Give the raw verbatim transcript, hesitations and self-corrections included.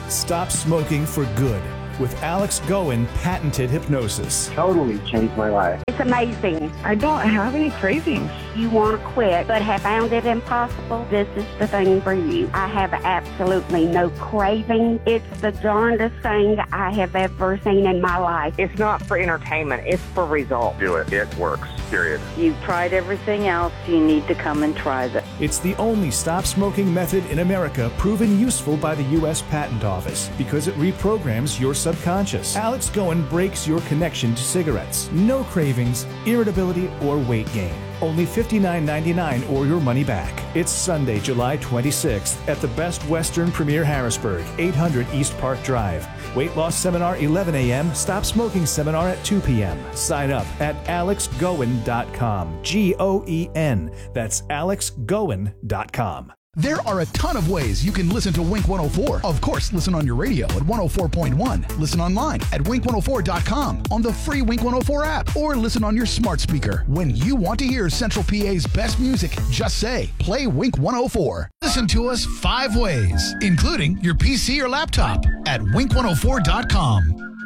Stop smoking for good with Alex Goen patented hypnosis. Totally changed my life. It's amazing. I don't have any cravings. You want to quit but have found it impossible? This is the thing for you. I have absolutely no craving. It's the darndest thing I have ever seen in my life. It's not for entertainment. It's for results. Do it. It works. Period. You've tried everything else. You need to come and try this. It's the only stop smoking method in America proven useful by the U S Patent Office because it reprograms your subconscious. Alex Goen breaks your connection to cigarettes. No cravings, irritability, or weight gain. Only fifty-nine ninety-nine or your money back. It's Sunday, July twenty-sixth at the Best Western Premier Harrisburg, eight hundred East Park Drive. Weight loss seminar eleven a.m. Stop smoking seminar at two p.m. Sign up at alex goen dot com. G O E N. That's alex goen dot com. There are a ton of ways you can listen to Wink one oh four. Of course, listen on your radio at one oh four point one. Listen online at wink one oh four dot com, on the free Wink one oh four app, or listen on your smart speaker. When you want to hear Central P A's best music, just say, play Wink one oh four. Listen to us five ways, including your P C or laptop at wink one oh four dot com.